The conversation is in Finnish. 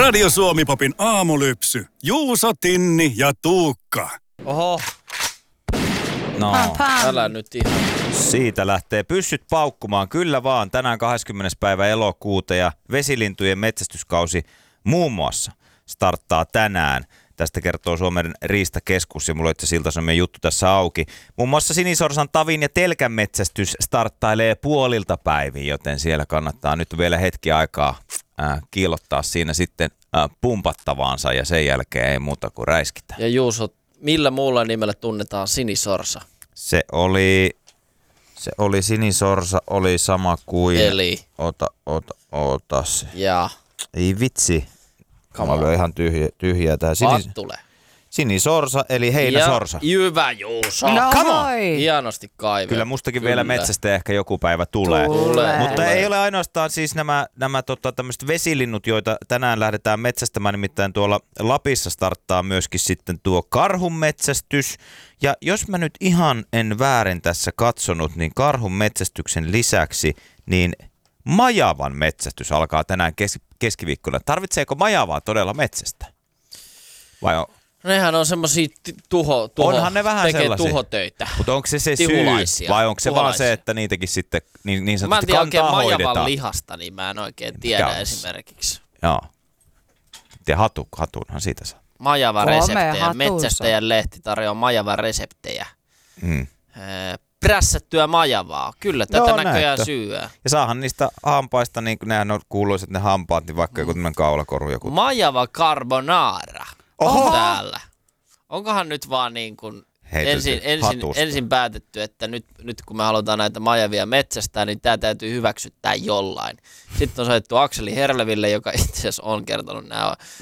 Radio Suomi-popin aamulypsy. Juuso, Tinni ja Tuukka. Oho. No, Älä nyt ihan. siitä lähtee pyssyt paukkumaan. Kyllä vaan, tänään 20. päivä elokuuta ja vesilintujen metsästyskausi muun muassa starttaa tänään. Tästä kertoo Suomen riistakeskus ja mulla on itse Ilta-Sanomien juttu tässä auki. Muun muassa sinisorsan, tavin ja telkän metsästys starttailee puolilta päivin, joten siellä kannattaa nyt vielä hetki aikaa kiillottaa siinä sitten pumpattavaansa ja sen jälkeen ei muuta kuin räiskitään. Ja Juuso, millä muulla nimellä tunnetaan sinisorsa? Se oli sinisorsa, oli sama kuin... Eli? Ota se. Ja? Ei vitsi. Mä olen ihan tyhjää tää. Vattule. Sinisorsa, eli heinäsorsa. Ja hyvä Juuso. No Come on! voi. Hienosti kaivettu. Kyllä mustakin vielä metsästä ehkä joku päivä tulee. Mutta ei ole ainoastaan siis nämä tämmöiset vesilinnut, joita tänään lähdetään metsästämään, nimittäin tuolla Lapissa starttaa myöskin sitten tuo karhun metsästys. Ja jos mä nyt ihan en väärin tässä katsonut, niin karhun metsästyksen lisäksi niin majavan metsästys alkaa tänään keskiviikkona. Tarvitseeko majavaa todella metsästä? Vai on? Nehän on semmosia Onhan ne vähän tekee sellaisia. tuhotöitä. Mutta onko se syy vai onko se vaan se, että niitäkin sitten niin Mä en sanotusti tiedä oikein kantaa majavan hoidetaan? lihasta, niin mä en oikein tiedä on? esimerkiksi. Joo. Ja hatunhan siitä saa. Majava Komea reseptejä. hatussa. Metsästäjän lehti tarjoaa majava reseptejä. Mm. Prässättyä majavaa. Kyllä tätä Joo, näköjään näette. syödään. Ja saahan niistä hampaista, niin kuin nehän on kuuluiset ne hampaat, niin vaikka joku tämmöinen kaulakoru joku. Majava carbonara. Oho! On täällä. Onkohan nyt vaan niin kuin ensin päätetty, että nyt kun me halutaan näitä majavia metsästää, niin tämä täytyy hyväksyttää jollain. Sitten on soittu Akseli Herleville, joka itse asiassa on kertonut nämä